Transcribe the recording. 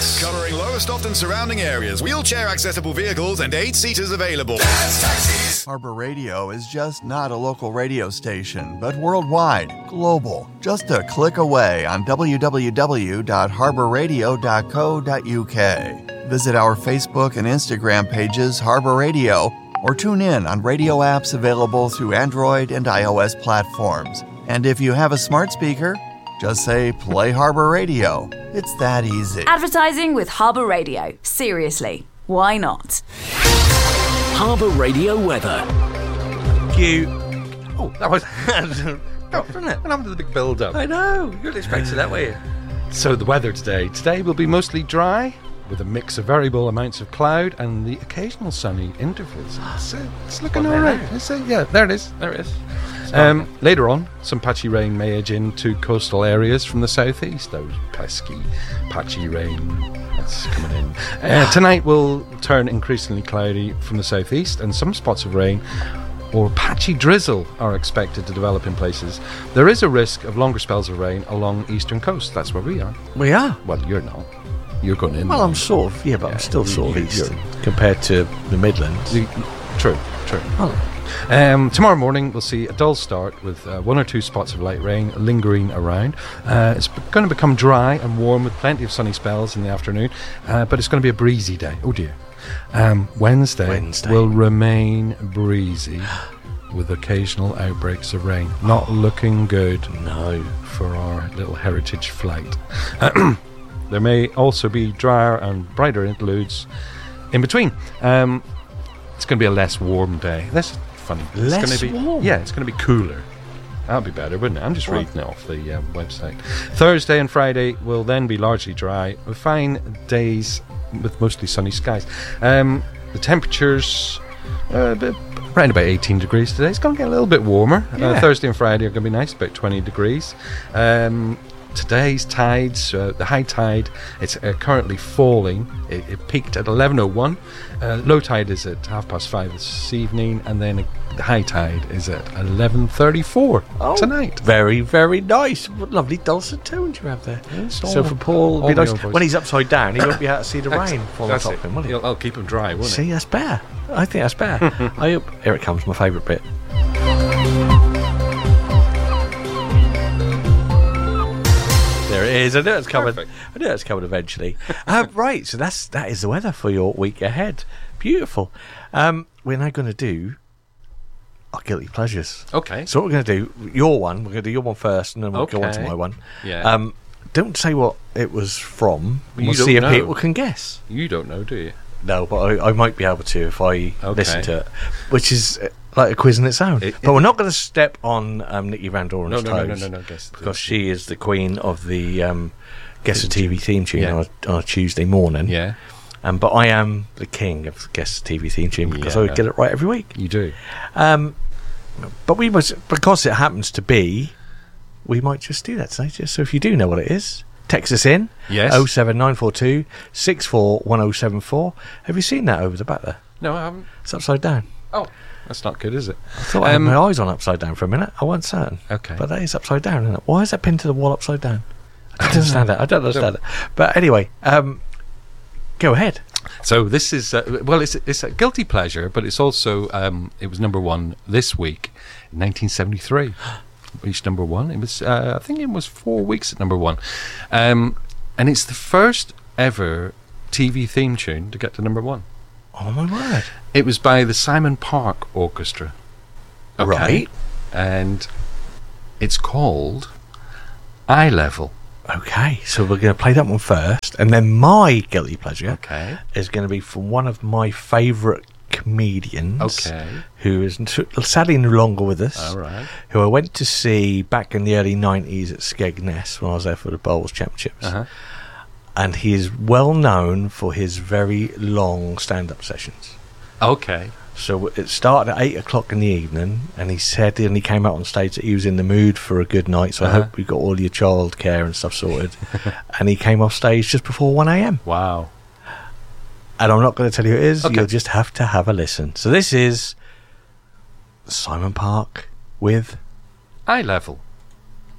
Tax. Covering Lowestoft and surrounding areas. Wheelchair accessible vehicles and 8 seaters available. Dance Taxis. Harbor Radio is just not a local radio station, but worldwide, global. Just a click away on www.harborradio.co.uk. Visit our Facebook and Instagram pages, Harbor Radio, or tune in on radio apps available through Android and iOS platforms. And if you have a smart speaker, just say play Harbor Radio. It's that easy. Advertising with Harbor Radio. Seriously, why not? Harbor Radio weather. Cute. Oh, that was wasn't it? What happened to the big build-up? I know. You weren't expecting that, were you? So the weather today. Today will be mostly dry, with a mix of variable amounts of cloud and the occasional sunny intervals. It's looking all right. Yeah, there it is. There it is. Later on, some patchy rain may edge into coastal areas from the southeast. Those pesky, patchy rain that's coming in. Tonight will turn increasingly cloudy from the southeast, and some spots of rain or patchy drizzle are expected to develop in places. There is a risk of longer spells of rain along eastern coast. That's where we are. We are? Well, you're not. You're going in. Well, I'm sort of, but I'm still sort of east compared to the Midlands. True. Oh. Tomorrow morning we'll see a dull start with 1 or 2 spots of light rain lingering around. It's going to become dry and warm with plenty of sunny spells in the afternoon, but it's going to be a breezy day. Oh dear. Wednesday will remain breezy with occasional outbreaks of rain. Not looking good. No. For our little heritage flight. There may also be drier and brighter interludes in between. It's going to be a less warm day. That's funny. Less warm? Yeah, it's going to be cooler. That'd be better, wouldn't it? I'm just reading it off the website. Thursday and Friday will then be largely dry, with fine days with mostly sunny skies. The temperatures around about 18 degrees today. It's going to get a little bit warmer. Thursday and Friday are going to be nice, about 20 degrees. Today's tides, the high tide, it's currently falling. It peaked at 11:01. Low tide is at 5:30 this evening, and then the high tide is at 11:34 tonight. Very, very nice. What lovely dulcet tones you have there. So for Paul, it'll be nice. When he's upside down, he won't be able to see the rain fall on top of him, will he? I'll keep him dry, won't See, that's better. I think that's better. I hope. Here it comes, my favourite bit. There it is. I knew it's coming. I knew it's coming eventually. Right, so that is the weather for your week ahead. Beautiful. We're now going to do our guilty pleasures. Okay. So what we're going to do, your one. We're going to do your one first, and then we'll go on to my one. Yeah. Don't say what it was from. We'll don't see if know. people can guess. You don't know, do you? No, but I might be able to if I listen to it, which is like a quiz in its own. But we're not going to step on Nikki Van Doren's toes. No. Because she is the queen of the Guess the TV theme tune on a Tuesday morning. Yeah. But I am the king of Guess the TV theme tune because I get it right every week. You do. But we must, because it happens to be, we might just do that today. Just so if you do know what it is, text us in. Yes. 07942 641074. Have you seen that over the back there? No, I haven't. It's upside down. Oh, that's not good, is it? I thought I had my eyes on upside down for a minute. I wasn't certain. Okay. But that is upside down, isn't it? Why is that pinned to the wall upside down? I don't understand that. I don't understand it. But anyway, go ahead. So this is it's a guilty pleasure, but it's also it was number one this week, 1973. Reached number one. It was I think it was 4 weeks at number one, and it's the first ever TV theme tune to get to number one. Oh my word! It was by the Simon Park Orchestra. Okay? Right. And it's called Eye Level. Okay, so we're going to play that one first, and then my guilty pleasure is going to be from one of my favourite comedians, who is sadly no longer with us. All right. Who I went to see back in the early 90s at Skegness when I was there for the Bowls Championships. And he is well known for his very long stand-up sessions. Okay. So it started at 8 o'clock in the evening, and he said, and he came out on stage that he was in the mood for a good night, so I hope we got all your childcare and stuff sorted. And he came off stage just before 1 a.m. Wow. And I'm not going to tell you who it is, you'll just have to have a listen. So this is Simon Park with Eye Level.